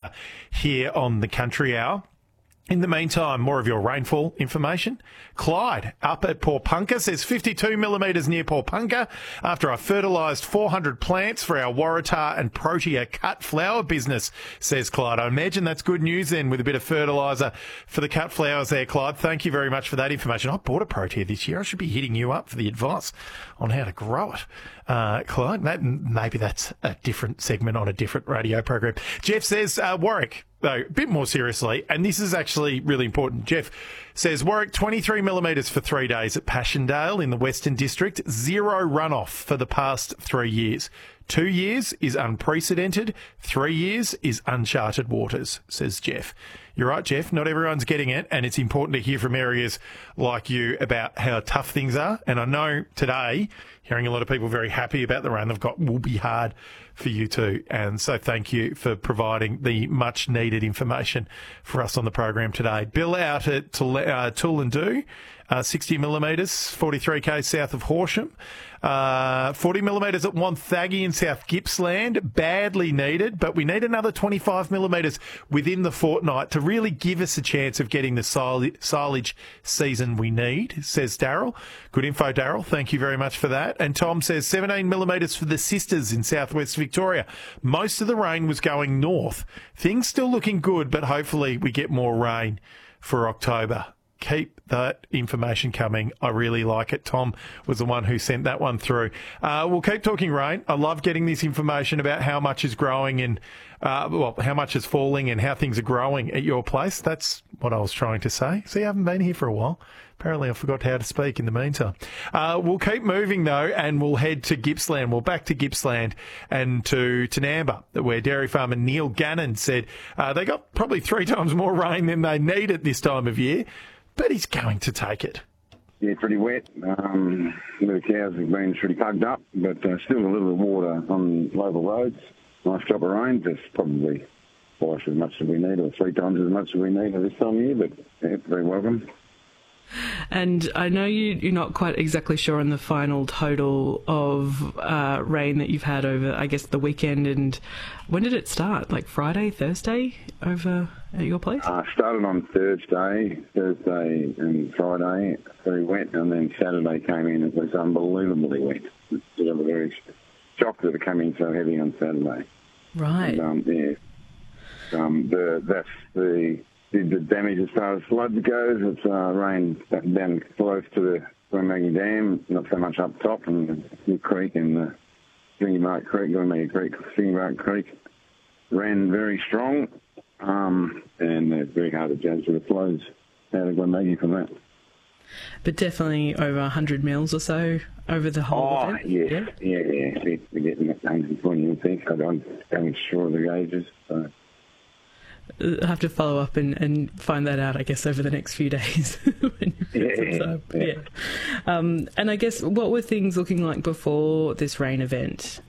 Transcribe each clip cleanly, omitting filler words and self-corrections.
here on the Country Hour. In the meantime, more of your rainfall information. Clyde up at Porpunka says 52 millimetres near Porpunka after I fertilised 400 plants for our Waratah and Protea cut flower business, says Clyde. I imagine that's good news then with a bit of fertiliser for the cut flowers there, Clyde. Thank you very much for that information. I bought a Protea this year. I should be hitting you up for the advice on how to grow it. Clyde, maybe that's a different segment on a different radio program. Jeff says Warwick, though, a bit more seriously, and this is actually really important. Jeff says Warwick, 23 millimetres for 3 days at Passchendaele in the Western District, 0 runoff for the past 3 years. 2 years is unprecedented. 3 years is uncharted waters, says Jeff. You're right, Jeff. Not everyone's getting it, and it's important to hear from areas like you about how tough things are. And I know today, hearing a lot of people very happy about the run they've got will be hard for you too. And so thank you for providing the much-needed information for us on the program today. Bill out at Toolandoo, 60 millimetres, 43 k's south of Horsham. 40 millimetres at Wonthaggi in South Gippsland, badly needed, but we need another 25 millimetres within the fortnight to really give us a chance of getting the silage season we need, says Daryl. Good info, Daryl. Thank you very much for that. And Tom says 17 millimetres for the Sisters in southwest Victoria. Most of the rain was going north. Things still looking good, but hopefully we get more rain for October. Keep that information coming. I really like it. Tom was the one who sent that one through. We'll keep talking rain. I love getting this information about how much is growing and, how much is falling and how things are growing at your place. That's what I was trying to say. See, I haven't been here for a while. Apparently I forgot how to speak in the meantime. We'll keep moving, though, and we'll head to Gippsland. We'll back to Gippsland and to Tanamba, where dairy farmer Neil Gannon said they got probably 3 times more rain than they need at this time of year. But he's going to take it. Yeah, pretty wet. The cows have been pretty plugged up, but still a little bit of water on local roads. Nice drop of rain, just probably twice as much as we need, or 3 times as much as we need at this time of year, but yeah, very welcome. And I know you're not quite exactly sure on the final total of rain that you've had over, I guess, the weekend. And when did it start? Like Friday, Thursday over at your place? Started on Thursday and Friday, very wet, and then Saturday came in. It was unbelievably wet. I was very shocked that it came in so heavy on Saturday. Right. And, that's the damage as far as floods goes. It's rained down close to the Glenmaggie Dam, not so much up top, and the creek and the Stringybark Creek, Glenmaggie Creek, Stringybark Creek ran very strong, and it's very hard to judge the flows out of Glenmaggie from that. But definitely over 100 mils or so over the whole event? Yeah. We're getting that 120, you think. I'm sure of the gauges, so... I'll have to follow up and find that out, I guess, over the next few days. When yeah. And I guess, what were things looking like before this rain event?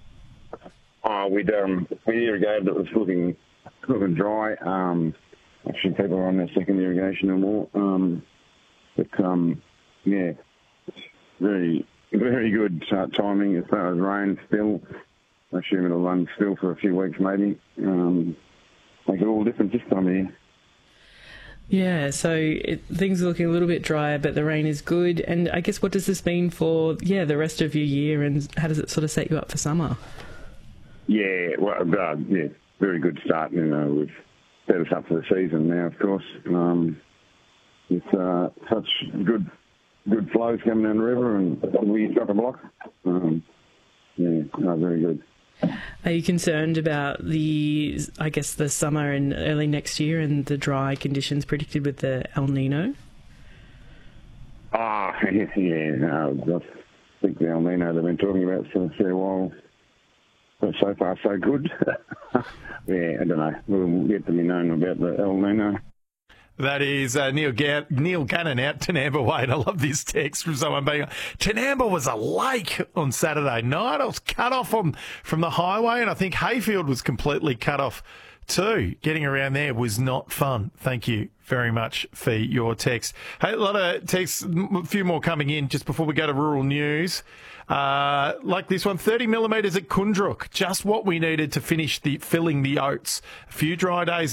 We irrigated. It was looking dry. Actually, people are on their second irrigation or more. Very, very good timing as far as rain still. I assume it'll run still for a few weeks maybe. Make it all different this time of year. Yeah, so things are looking a little bit drier, but the rain is good. And I guess, what does this mean for the rest of your year, and how does it sort of set you up for summer? Yeah, very good start. We've set us up for the season now, of course. It's such good flows coming down the river, and we struck a block. Very good. Are you concerned about the summer and early next year and the dry conditions predicted with the El Nino? I think the El Nino they've been talking about for a fair while, but so far so good. I don't know. We'll get to be known about the El Nino. That is Neil Gannon out Tanamba Way. And I love this text from someone being, Tanamba was a lake on Saturday night. I was cut off from the highway, and I think Hayfield was completely cut off too. Getting around there was not fun. Thank you very much for your text. Hey, a lot of texts, a few more coming in just before we go to rural news. Like this one, 30 millimetres at Kundrook, just what we needed to finish filling the oats. A few dry days